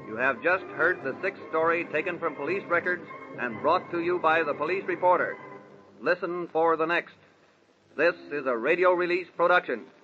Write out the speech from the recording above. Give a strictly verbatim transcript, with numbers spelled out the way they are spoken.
You have just heard the sixth story taken from police records and brought to you by the police reporter. Listen for the next. This is a radio release production.